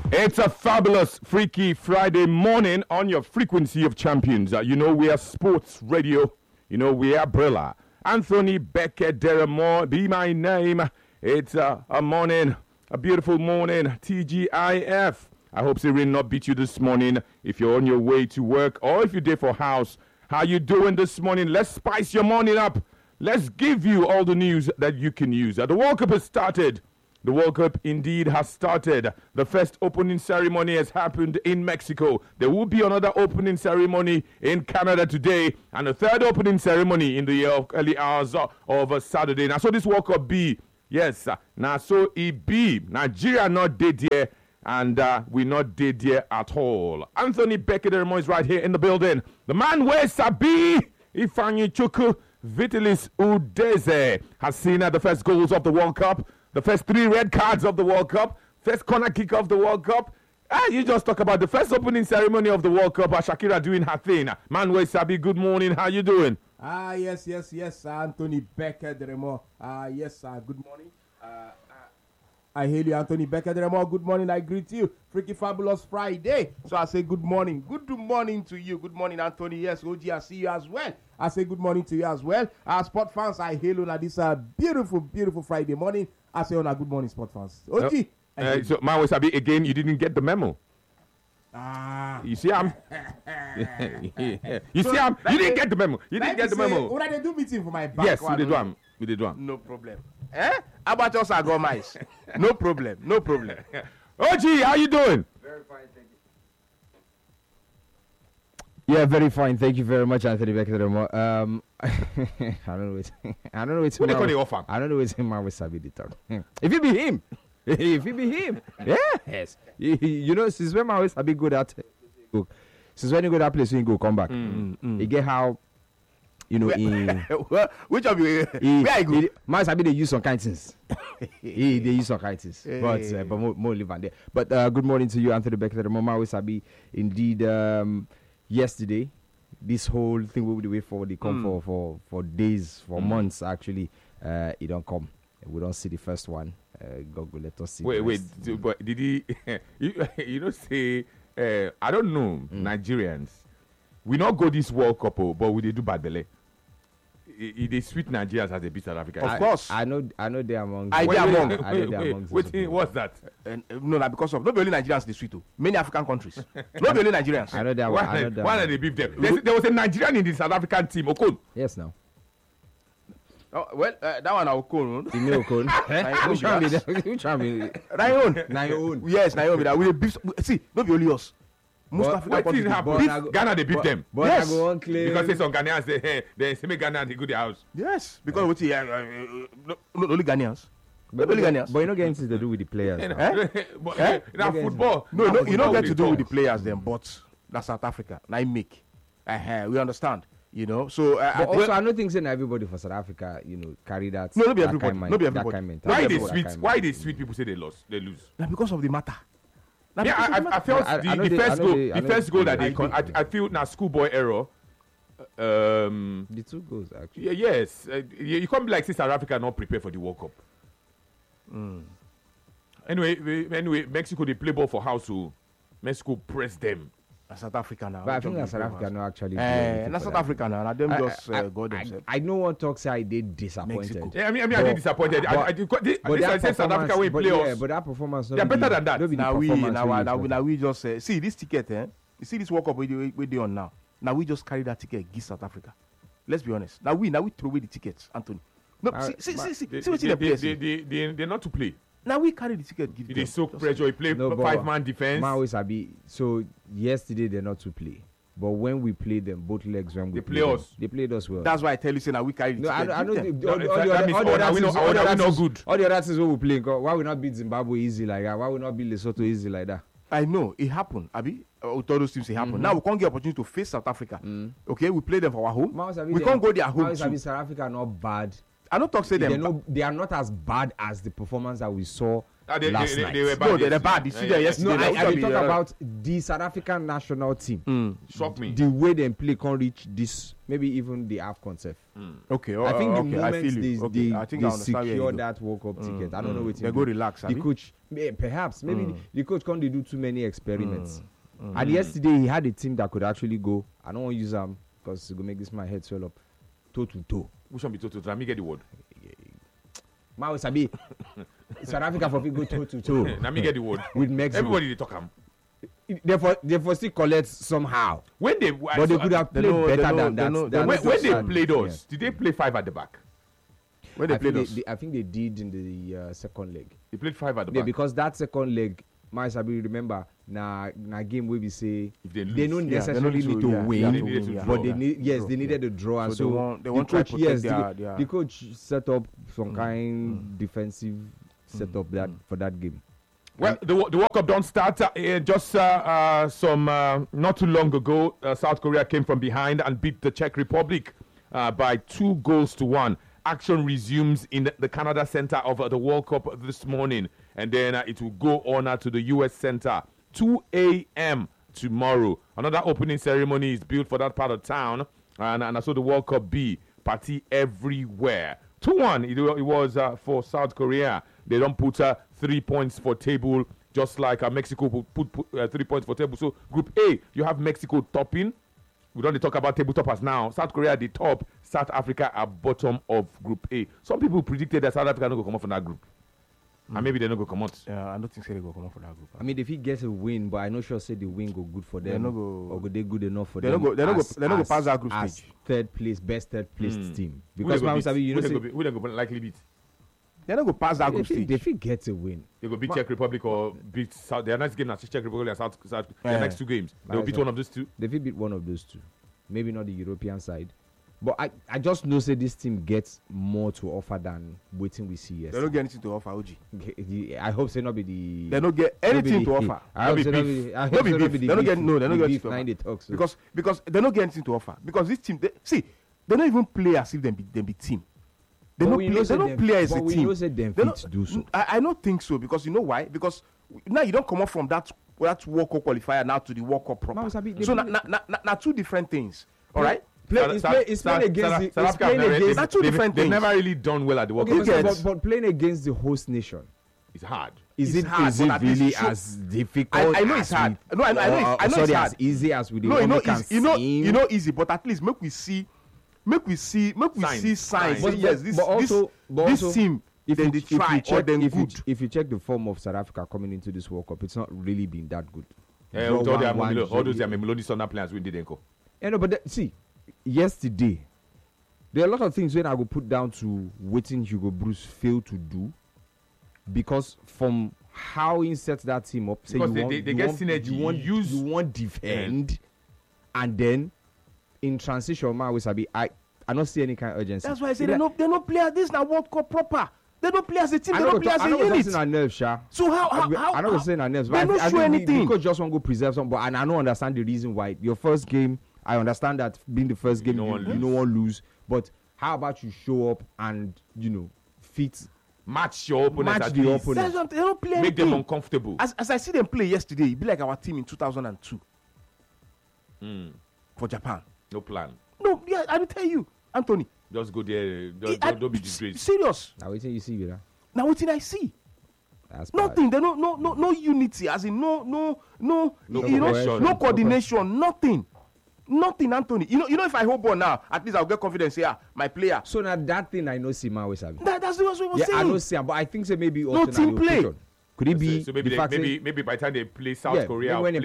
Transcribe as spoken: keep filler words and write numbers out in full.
It's a fabulous, freaky Friday morning on your frequency of champions. Uh, you know, we are sports radio. You know, we are Brilla. Anthony Beckett Deremore, be my name. It's uh, a morning, a beautiful morning. T G I F. I hope Serene not beat you this morning if you're on your way to work or if you're there for house. How you doing this morning? Let's spice your morning up. Let's give you all the news that you can use. Uh, the World Cup has started. The World Cup indeed has started. The first opening ceremony has happened in Mexico. There will be another opening ceremony in Canada today, and a third opening ceremony in the uh, early hours of uh, Saturday. Now, so this World Cup be, yes, uh, now so it be. Nigeria not dead here, and uh, we not dead here at all. Anthony Beckett is right here in the building. The man where Sabi Ifeanyi Chukwu Vitalis Udeze has seen uh, the first goals of the World Cup. The first three red cards of the World Cup. First corner kick of the World Cup. Ah, you just talk about the first opening ceremony of the World Cup. Uh, Shakira doing her thing. Manuel Sabi, good morning. How you doing? Ah, yes, yes, yes. Anthony Becker Deremore. Ah, yes, uh, good morning. Uh, uh, I hail you, Anthony Becker Deremore. Good morning. I greet you. Freaky Fabulous Friday. So I say good morning. Good morning to you. Good morning, Anthony. Yes, O G, I see you as well. I say good morning to you as well. Our sport fans, I hail you on this uh, beautiful, beautiful Friday morning. I say on a good morning, sport fans. O G. Uh, uh, so, Manuel Sabi, again, you didn't get the memo. Ah. You see, I'm. you So, see, I'm. You like didn't they- get the memo. You Like didn't get the say, memo. When they do meeting for my back. Yes, we one, did one. We did one. No problem. Eh? How about us, I go mice? No problem. No problem. O G, how you doing? Very fine, thank you. Yeah, very fine. Thank you very much, Anthony Beckett. Um, I don't know. What, I don't know. It's Who they call the offer? I don't know. It's him. I will Sabi the talk. If it be him, if it be him, yes. You, you know, since when I was Sabi good at, since when you go that place, you go come back. Mm, mm. You get how, you know, in. Well, which of you? He, Where I go? he, my Sabi they use some kind things. he they use some kind things, but uh, but more, more live on there. But uh, good morning to you, Anthony Beckett. The Mama Sabi, indeed, um, yesterday, this whole thing we would wait for. They come Mm. for, for for days, for Mm. months. Actually, uh, it don't come. We don't see the first one. Uh, God will let us see. Wait, the wait. rest. d- But did he? you, you know, say, uh, I don't know, Nigerians. We not go this World Cup, oh, but we they do bad belly. It they sweet Nigerians as they beat South Africa. Of I- course. I know. I know they are among. I the- dey among. I know they are among. Wait, wait, what's that? And, uh, no, nah, because of not only Nigerians the sweet, oh. Many African countries. Not only Nigerians. I know they are. Why, I know they are why among- did they beat them? There, there was a Nigerian in the South African team, Okon. Yes, now. Oh, well, uh, that one I will call. The new code. I- Which one be that? Which one be? Right on. Now your own. Yes, Naomi. That we dey beef. See, not be only us. Most But African What countries. thing dey happened? but beef. I go- Ghana, they beat but- them. But Yes. I go on claim. Because say some Ghanaians, they, hey, they say, make Ghana, they go to the house. Yes, because what? Yeah, uh, uh, not, not only Ghanaians. but, Not only Ghanaians. but you know, getting things to do with the players. You know, now. but, Eh? now Okay. football. No, now no, you football don't get we to do talk. with the players then, but that's South Africa. Now I make. Uh-huh, we understand. You know, so uh, I But think- also, I don't think saying everybody for South Africa, you know, carry that. No, not be that everybody. kind mind- Not be that everybody. kind Not Why mentality, they everybody. that sweet? kind Why mind. they sweet people say they lost? They lose. now because of the matter. Now Yeah, because of the I, I, I matter. felt I- I the, know the they- first I know goal, they- I the know first they- goal that I they, con- agree. I, I feel now schoolboy error. Um, The two goals actually. yeah, yes, uh, you, you can't be like say South Africa not prepare for the World Cup. Mm. Anyway, we- anyway, Mexico they play ball for house, so Mexico press them. That's South Africa now. But I Which think of that the South players? Africa not actually. do Eh, anything that's for South that. Africa now. Now them I- just I, uh, go I, themselves. I know one talk say I did disappointed. Mexico. Yeah, I mean, I mean, I did But- disappointed. I, but- I, did, this, But this I that said South Africa performance- will but play yeah, us. but that performance. They not are be better the- than that. not be the Now we, performance now, wey I- you now, we, expect. now we just uh, see this ticket. Eh? You see this World Cup we we, we do on now. Now we just carry that ticket, give South Africa. Let's be honest. Now we now we throw away the tickets, Anthony. No, Ma- see, see, ma- see, see, They, see what they, the they, players. they, say. they, they, they're not to play. Now we carry the ticket, give They them. soak Just- pressure. He play No, but- five man defense. Man always be so yesterday they're not to play, but when we played them both legs when we They play played us. them, they played us well. That's why I tell you, say now we carry the no, I, ticket. I know give the, them. the, all, No, all, that the other, means all the all other that we things, know- all all the that we other know things- good. all the other things what we playing. Why we not beat Zimbabwe easy like that? Why we not beat Lesotho easy like that? I know it happened. Abi, uh, all those things it happened. Now we can't get opportunity to face South Africa. Okay, we play them for our home. Man, Sabi, We they- can't go their home Man, Sabi, too. South Africa are not bad. I don't talk say They them. no, they are not as bad as the performance that we saw Ah, they, last they, night. they were bad. No, they're yesterday. bad. They see Yeah, them yeah. yesterday. No, They I, also I be, be talking uh, about the South African national team. Mm. Shock me. The way they play can reach this, maybe even the AFCON self. Okay, oh, I think oh, the okay, I moment feel they, you. Okay, they, I think they I understand where you secure go. that World Cup ticket, I don't know what They go relax, The abi? coach, eh, perhaps, maybe Mm. the coach can't do too many experiments. Mm. And yesterday he had a team that could actually go. I don't want to use them because it will make this my head swell up. Toe to toe. Which one be total? Let me get the word. Mao Sabi, South Africa for people go toe to toe Let me get the word. with Mexico. Everybody they talk am. Therefore, therefore still collect somehow. When they But they could have they played know- they better know- than they that. know- That they know when, was when just they sad. played Yeah. us, did they play five at the back? When they I played think us. they, they, I think they did in the uh, second leg. They played five at the Yeah, back. because that second leg, my Sabi, remember, na na game where we say If they they lose. don't Yeah, they necessarily don't need to yeah, win, yeah, They needed to yeah. draw. but they need yes, they needed a draw. And So so they want- they the want try coach, protect yes, their- the, their- the coach set up some kind defensive setup that for that game. Well, the, the World Cup don't start. Uh, uh, just uh, uh, some uh, not too long ago, uh, South Korea came from behind and beat the Czech Republic uh, by two goals to one. Action resumes in the Canada Center of uh, the World Cup this morning, and then uh, it will go on uh, to the U S Center two a.m. tomorrow. Another opening ceremony is built for that part of town, and, and so the World Cup B party everywhere. two one, it, it was uh, for South Korea. They don't put uh, three points for table, just like uh, Mexico put, put, put uh, three points for table. So Group A, you have Mexico topping. We don't talk about table toppers now. South Korea at the top, South Africa at bottom of Group A. Some people predicted that South Africa not go come out from that group, and maybe they not go come out. Yeah, I don't think say they go come out for that group. I mean, if he gets a win, but I not sure say the win go good for They them, no go- or go they good enough for They no them. go- they no go- as- they no go as- pass that group as stage. third place, best third place Mm. team. Who Because they go man, beat? Sabi, you Who know, they go say, beat? Who they go likely beat? They don't go pass that if group he, stage. if he gets a win, They go beat Ma- Czech Republic or beat South. Their next game is Czech Republic and South. South their Yeah. next two games, they'll Nice beat one. one of those two. they will beat one of those two. Maybe not the European side. But I, I just know say this team gets more to offer than waiting we see They yesterday. don't get anything to offer, O G. I hope say not be the They don't get not be anything the- to offer. I hope be say not beef. be, I No hope be say not beef. be the They don't get- beef- no, they don't the get beef it to behind offer. the talk. So. Because because they don't get anything to offer. Because this team, they, see, they don't even play as if they be they be team. They But don't we play. know They say don't them- play as but a we team. know say them They fit don't- do so. I, I don't think so because you know why? Because now you don't come up from that that World Cup qualifier now to the World Cup proper. Man, Sabi, they So now play- na, na, na, na two different things. All right. Play, South- it's South- play, it's South- playing against South- the, South it's Africa playing have never- against. That's two they've- different They've things. never really done well at the World Okay, Cup. You but, get- but, but playing against the host nation, It's hard. is It's it hard, is but it at least really show- as difficult? I, I know as it's hard. we- No, I know, I know, or- it's, I know sorry, it's hard. as easy as we No, you only know, can easy. you know, seem. you know, easy. But at least make we see, make we see, make we Signs. see signs. Signs. Say, But- yes, but- this, but also- this, but this also, team, if then you, they if you try or check, then if you, good. ch- if you check the form of South Africa coming into this World Cup, it's not really been that good. Yeah, Draw with all their one- Mamilo- one, all those yeah. their Melody Sona players we didn't go. Yeah, no, but the, see, yesterday, there are a lot of things when I will put down to waiting Hugo Bruce failed to do because from how he set that team up, say Because you they- want, they- they you get want, synergy. you want, You use- you want defend, and then in transition, man, we sabi, I, I don't see any kind of urgency. That's why I say Like- they no, they no play this now World Cup proper. They don't play as a team. I They know don't play as I a know we're unit. saying our nerves, Sha. So how I, how how? I know how we're saying our nerves, they but I, don't thi- I show think the, the anything. coach just want to go preserve some. But and I don't understand the reason why. Your first game, I understand that being the first game, don't you, want you lose. don't want lose. But how about you show up and you know fit Match your opponents Match at the least. opponent. That's what, they don't play Make them anything. uncomfortable. As as I see them play yesterday, it be like our team in two thousand two Mm, for Japan. no plan. No, yeah, I will tell you, Anthony. Just go there. Don't, it- I- don't, don't be s- disgraced. Serious. now waiting you see with that. Now what did I see? That's bad. Nothing. There no no no no unity. As in no no no No you know coordination. no coordination. Nothing. Nothing, Anthony. You know you know if I hold ball now, at least I'll get confidence. Yeah, my player. So now that thing I know see man with Sabi. That, that's what we were Yeah, I saying. know see, am, but I think say maybe No also team na the play. occasion. Could it be so, so maybe, the they, fact maybe say, maybe by the time they play South yeah, Korea, maybe when they